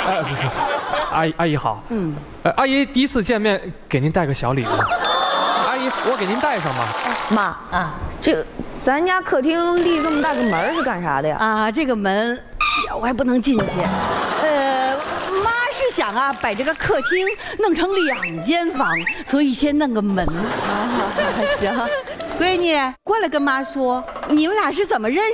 不是，阿姨好。阿姨第一次见面，给您带个小礼物。阿姨，我给您带上吧。 妈啊，这咱家客厅立这么大个门是干啥的呀？ 啊，这个门，我还不能进去。妈是想啊，把这个客厅弄成2间房，所以先弄个门。 行， 闺女，过来跟妈说，你们俩是怎么认